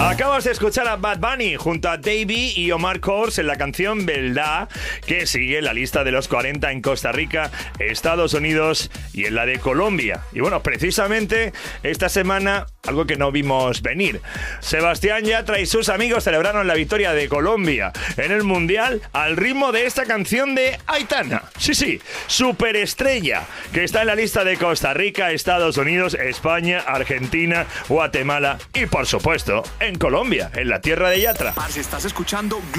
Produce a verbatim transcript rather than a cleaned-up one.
Acabas de escuchar a Bad Bunny junto a Davey y Omar Courtz en la canción Verdad, que sigue la lista de los cuarenta en Costa Rica, Estados Unidos y en la de Colombia. Y bueno, precisamente esta semana, algo que no vimos venir. Sebastián Yatra y sus amigos celebraron la victoria de Colombia en el Mundial al ritmo de esta canción de Aitana. Sí, sí, superestrella, que está en la lista de Costa Rica, Estados Unidos, España, Argentina, Guatemala y, por supuesto, en Colombia, en la tierra de Yatra. Parce, estás escuchando